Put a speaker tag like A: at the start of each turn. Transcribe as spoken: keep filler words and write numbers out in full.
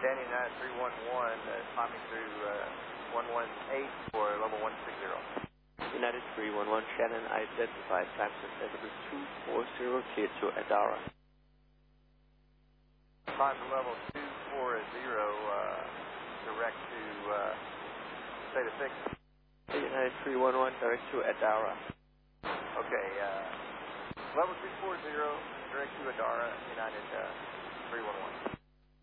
A: Danny United three one one, uh, climbing through uh, one one eight for level one six zero.
B: United three one one, Shannon identified, time successful two four zero, clear to Adara.
A: Climb to level two four zero, uh, direct to uh, Theta six.
B: United three one one, direct to Adara.
A: Okay, uh, level two four zero, direct to Adara, United uh, three one one.